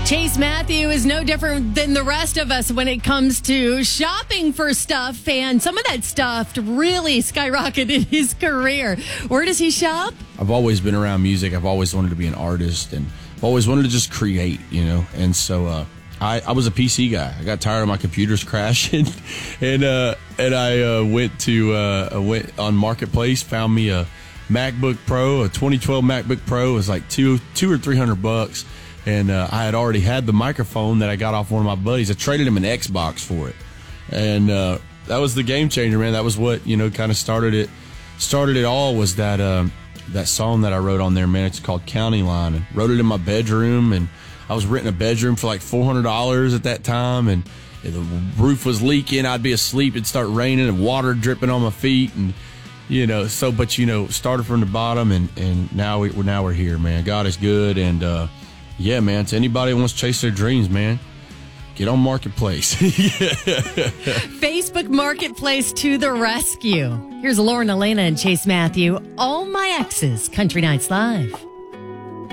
Chase Matthew is no different than the rest of us when it comes to shopping for stuff, and some of that stuff really skyrocketed his career. Where does he shop? I've always been around music. I've always wanted to be an artist, and I've always wanted to just create, And so I was a PC guy. I got tired of my computers crashing, and I went on Marketplace, found me a MacBook Pro, a 2012 MacBook Pro. It was like $200 or $300. And I had already had the microphone that I got off one of my buddies. I traded him an Xbox for it. And that was the game changer, man. That was what, kind of started it all, was that song that I wrote on there, man. It's called County Line. And wrote it in my bedroom. And I was renting a bedroom for like $400 at that time. And the roof was leaking. I'd be asleep. It'd start raining and water dripping on my feet. And, started from the bottom. And now we're here, man. God is good. And, yeah, man, to anybody who wants to chase their dreams, man, get on Marketplace. Facebook Marketplace to the rescue. Here's Lauren Elena and Chase Matthew. All My Exes, Country Nights Live.